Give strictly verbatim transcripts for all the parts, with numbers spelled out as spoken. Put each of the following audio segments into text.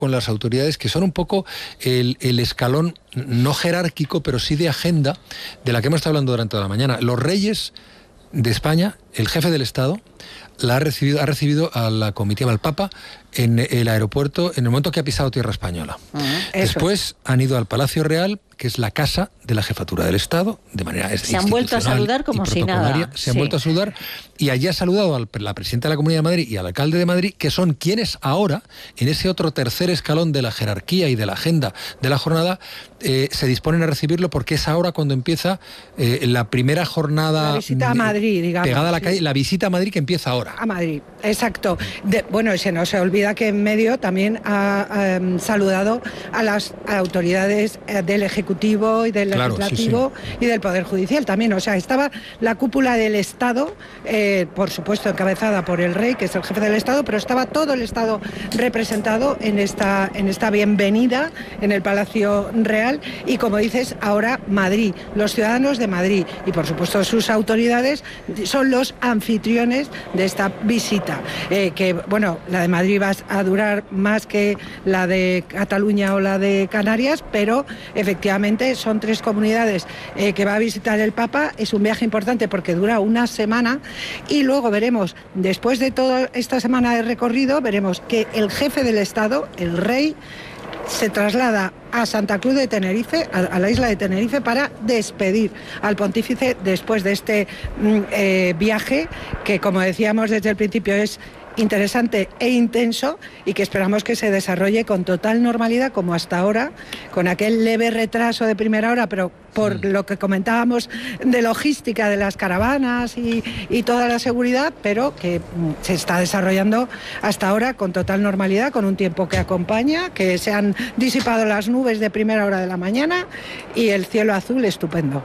con las autoridades que son un poco el, el escalón no jerárquico, pero sí de agenda, de la que hemos estado hablando durante toda la mañana. Los reyes de España, el jefe del Estado, la ha recibido, ha recibido a la comitiva, al Papa, en el aeropuerto, en el momento que ha pisado tierra española. Uh-huh. Después han ido al Palacio Real, que es la casa de la jefatura del Estado, de manera Se han vuelto a saludar como si nada. Se han sí. vuelto a saludar, y allí ha saludado a la presidenta de la Comunidad de Madrid y al alcalde de Madrid, que son quienes ahora, en ese otro tercer escalón de la jerarquía y de la agenda de la jornada, eh, se disponen a recibirlo, porque es ahora cuando empieza eh, la primera jornada... La visita a Madrid, digamos. Pegada a la sí. calle, la visita a Madrid que empieza ahora. A Madrid, exacto. De, bueno, se nos olvida que en medio también ha um, saludado a las autoridades del Ejecutivo y del claro, Legislativo sí, sí. y del Poder Judicial también. O sea, estaba la cúpula del Estado, eh, por supuesto encabezada por el Rey, que es el jefe del Estado, pero estaba todo el Estado representado en esta, en esta bienvenida en el Palacio Real. Y como dices, ahora Madrid, los ciudadanos de Madrid y por supuesto sus autoridades son los anfitriones de esta visita, eh, que bueno, la de Madrid va a durar más que la de Cataluña o la de Canarias, pero efectivamente son tres comunidades eh, que va a visitar el Papa. Es un viaje importante porque dura una semana, y luego veremos, después de toda esta semana de recorrido, veremos que el jefe del Estado, el Rey, se traslada a Santa Cruz de Tenerife, a, a la isla de Tenerife, para despedir al pontífice después de este mm, eh, viaje que, como decíamos desde el principio, es interesante e intenso, y que esperamos que se desarrolle con total normalidad, como hasta ahora, con aquel leve retraso de primera hora, pero por sí. lo que comentábamos de logística de las caravanas y, y toda la seguridad, pero que se está desarrollando hasta ahora con total normalidad, con un tiempo que acompaña, que se han disipado las nubes de primera hora de la mañana y el cielo azul estupendo.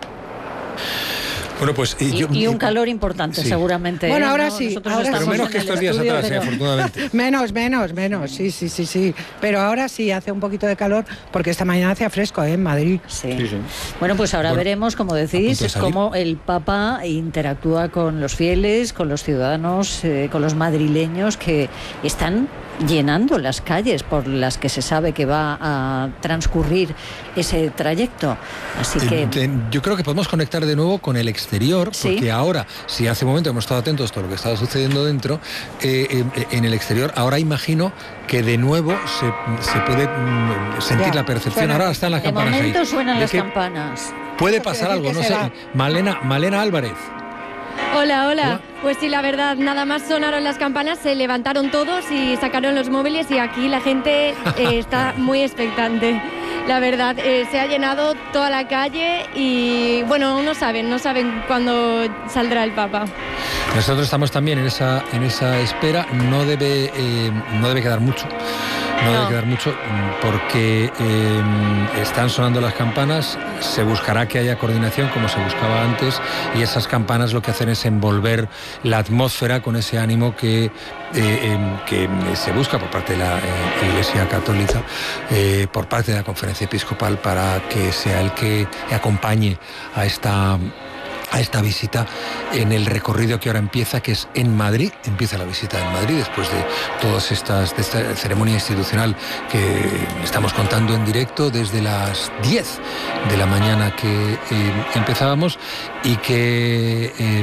Bueno, pues, y, yo, y un calor importante, sí. seguramente. Bueno, ahora ¿no? sí. Nosotros ahora pero menos que estos días estudio, atrás, pero... eh, afortunadamente. Menos, menos, menos, sí, sí, sí, sí. Pero ahora sí hace un poquito de calor, porque esta mañana hacía fresco, ¿eh? En Madrid. Sí. sí, sí. Bueno, pues ahora bueno, veremos, como decís, cómo el Papa interactúa con los fieles, con los ciudadanos, eh, con los madrileños que están llenando las calles por las que se sabe que va a transcurrir ese trayecto. Así que... Yo creo que podemos conectar de nuevo con el exterior, ¿Sí? porque ahora, si hace un momento hemos estado atentos a todo lo que estaba sucediendo dentro, eh, eh, en el exterior, ahora imagino que de nuevo se, se puede mm, sentir ya, la percepción. Suena, ahora están las de campanas ahí. De momento suenan las campanas. Puede pasar algo, no sé. Va. Malena, Malena Álvarez. Hola, hola, hola. Pues sí, la verdad, nada más sonaron las campanas, se levantaron todos y sacaron los móviles, y aquí la gente eh, está muy expectante. La verdad, eh, se ha llenado toda la calle y, bueno, no saben, no saben cuándo saldrá el Papa. Nosotros estamos también en esa, en esa espera. No debe, eh, no debe quedar mucho. No, no debe quedar mucho porque eh, están sonando las campanas. Se buscará que haya coordinación como se buscaba antes, y esas campanas lo que hacen es envolver la atmósfera con ese ánimo que, eh, eh, que se busca por parte de la eh, Iglesia Católica, eh, por parte de la Conferencia Episcopal, para que sea el que acompañe a esta a esta visita en el recorrido que ahora empieza, que es en Madrid. Empieza la visita en Madrid después de todas estas de esta ceremonia institucional que estamos contando en directo desde las diez de la mañana que eh, empezábamos, y que eh,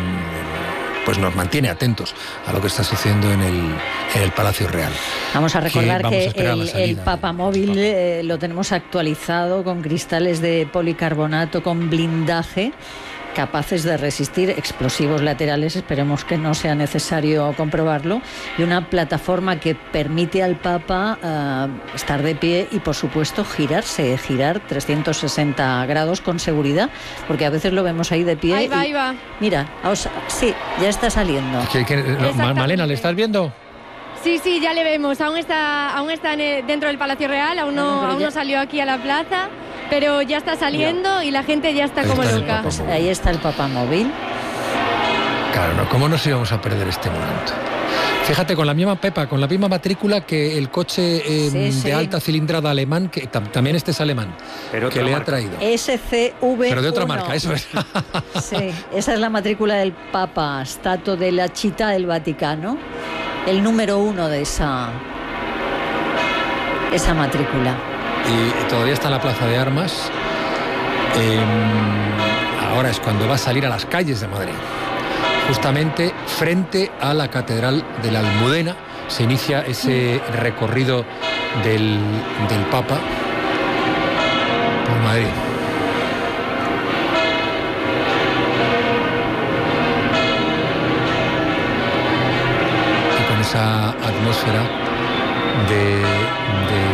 pues nos mantiene atentos a lo que está sucediendo en el, en el Palacio Real. Vamos a recordar que, vamos que a el, el papamóvil eh, lo tenemos actualizado con cristales de policarbonato con blindaje, capaces de resistir explosivos laterales, esperemos que no sea necesario comprobarlo, y una plataforma que permite al Papa uh, estar de pie y, por supuesto, girarse, girar trescientos sesenta grados con seguridad, porque a veces lo vemos ahí de pie. Ahí va, y, ahí va. Mira, os, sí, ya está saliendo. ¿Qué, qué, Malena, ¿le estás viendo? Sí, sí, ya le vemos. Aún está, aún está en el, dentro del Palacio Real, aún no, aún no salió aquí a la plaza, pero ya está saliendo y la gente ya está ahí como está loca. Pues ahí está el papamóvil. Claro, ¿no? ¿Cómo nos íbamos a perder este momento? Fíjate, con la misma Pepa, con la misma matrícula que el coche eh, sí, de sí. alta cilindrada alemán, que tam, también este es alemán, pero que le marca. ha traído. S C V uno. Pero de otra marca, eso es. Sí, esa es la matrícula del Papa, Stato della Città del Vaticano, el número uno de esa esa matrícula. Y todavía está en la Plaza de Armas. Eh, ahora es cuando va a salir a las calles de Madrid. Justamente frente a la Catedral de la Almudena se inicia ese recorrido del, del Papa por Madrid. Y con esa atmósfera de, de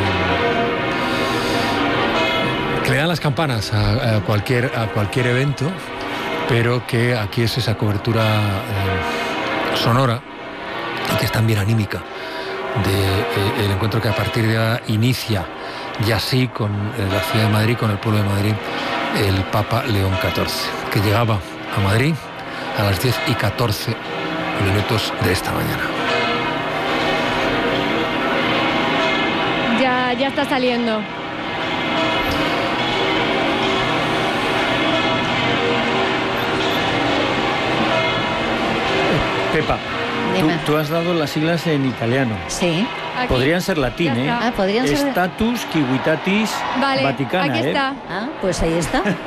que le dan las campanas a, a cualquier a cualquier evento, pero que aquí es esa cobertura eh, sonora y que es también anímica del de, eh, encuentro que a partir de ahora inicia ya así con eh, la ciudad de Madrid, con el pueblo de Madrid, el Papa León catorce, que llegaba a Madrid a las diez y catorce minutos de esta mañana. Ya, ya está saliendo. Pepa, tú, tú has dado las siglas en italiano. Sí. Aquí. Podrían ser latín, ¿eh? Ah, podrían ser. Status Civitatis Vale, Vaticana, aquí ¿eh? está. Ah, pues ahí está. Ahora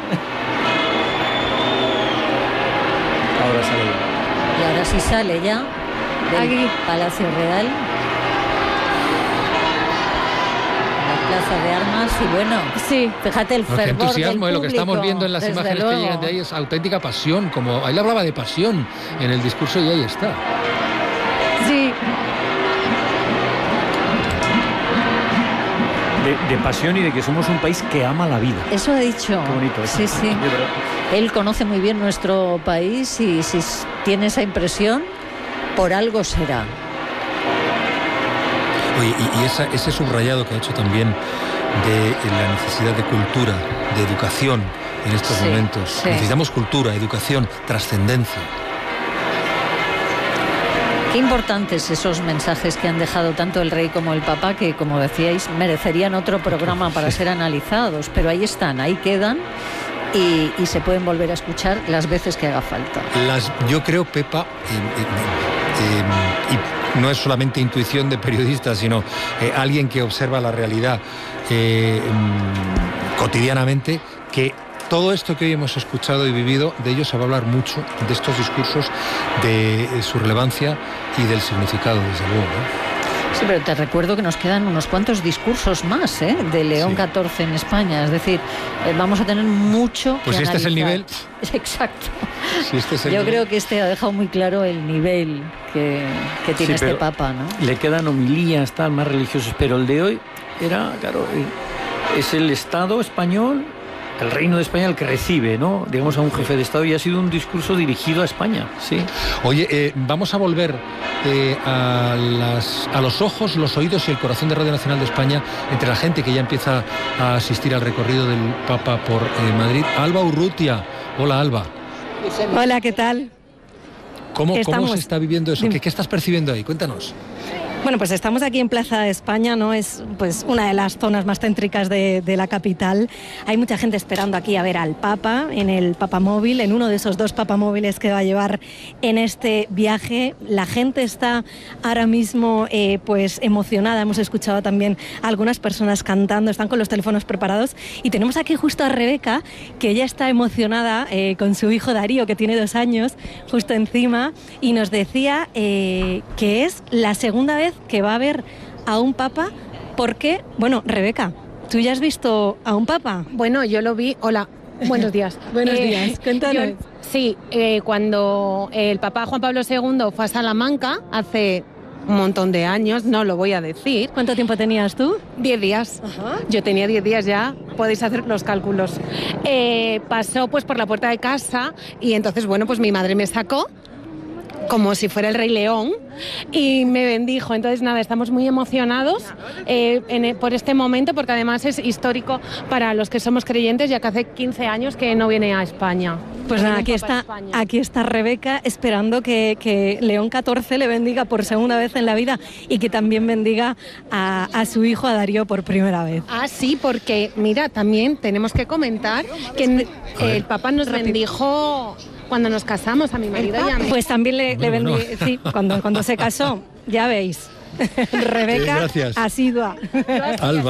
sale. Y ahora sí sale ya del Aquí. Palacio Real, la Plaza de Armas, y bueno, Sí. fíjate el No, qué fervor del entusiasmo, y lo que estamos público, viendo en las desde imágenes luego. que llegan de ahí es auténtica pasión, como él hablaba de pasión en el discurso y ahí está. Sí. De, de pasión y de que somos un país que ama la vida. Eso ha dicho. Qué bonito eso. Sí, sí. Yo creo. Él conoce muy bien nuestro país y si tiene esa impresión, por algo será. Oye, y, y esa, ese subrayado que ha hecho también de la necesidad de cultura, de educación en estos Sí, momentos. sí. Necesitamos cultura, educación, trascendencia. Qué importantes esos mensajes que han dejado tanto el rey como el papa, que como decíais merecerían otro programa para ser analizados, pero ahí están, ahí quedan y, y se pueden volver a escuchar las veces que haga falta. Las, yo creo, Pepa, eh, eh, eh, y no es solamente intuición de periodistas, sino eh, alguien que observa la realidad eh, mm, cotidianamente, que todo esto que hoy hemos escuchado y vivido, de ello se va a hablar mucho, de estos discursos, de, de su relevancia y del significado, desde luego, ¿no? Sí, pero te recuerdo que nos quedan unos cuantos discursos más, ¿eh? De León Sí. catorce en España, es decir, eh, vamos a tener mucho que Pues si este es el analizar. nivel. Exacto. Si este es el Yo nivel. creo que este ha dejado muy claro el nivel que, que tiene Sí, este pero papa, ¿no? Le quedan homilías, tal, más religiosos, pero el de hoy era, claro, eh, es el Estado español, el Reino de España el que recibe, ¿no? Digamos, a un jefe de Estado, y ha sido un discurso dirigido a España, sí. Oye, eh, vamos a volver eh, a, las, a los ojos, los oídos y el corazón de Radio Nacional de España entre la gente que ya empieza a asistir al recorrido del Papa por eh, Madrid. Alba Urrutia. Hola, Alba. Hola, ¿qué tal? ¿Cómo, ¿Cómo Estamos- se está viviendo eso? ¿Qué, qué estás percibiendo ahí? Cuéntanos. Bueno, pues estamos aquí en Plaza de España, ¿no? Es pues una de las zonas más céntricas de, de la capital. Hay mucha gente esperando aquí a ver al Papa en el Papamóvil, en uno de esos dos papamóviles que va a llevar en este viaje. La gente está ahora mismo eh, pues emocionada. Hemos escuchado también a algunas personas cantando, están con los teléfonos preparados. Y tenemos aquí justo a Rebeca, que ella está emocionada eh, con su hijo Darío, que tiene dos años, justo encima, y nos decía eh, que es la segunda vez que va a ver a un papa, porque, bueno, Rebeca, ¿tú ya has visto a un papa? Bueno, yo lo vi. Hola, buenos días. Buenos Eh, días, cuéntanos. yo- sí, eh, cuando el Papa Juan Pablo segundo fue a Salamanca, hace un montón de años, no lo voy a decir, ¿Cuánto tiempo tenías tú? diez días. Yo tenía diez días ya, podéis hacer los cálculos. Eh, pasó pues por la puerta de casa y entonces, bueno, pues mi madre me sacó como si fuera el Rey León y me bendijo. Entonces, nada, estamos muy emocionados eh, en- por este momento, porque además es histórico para los que somos creyentes, ya que hace quince años que no viene a España. Pues nada, Viene un aquí papa a está, España. aquí está Rebeca esperando que, que León catorce le bendiga por segunda vez en la vida y que también bendiga a, a su hijo, a Darío, por primera vez. Ah, sí, porque mira, también tenemos que comentar que n- el Papa nos bendijo cuando nos casamos, a mi marido y a mí. Pues también le, le Bueno, bendiga, no. sí, cuando, cuando se casó, ya veis. Rebeca, Eh, gracias. asidua. Alba.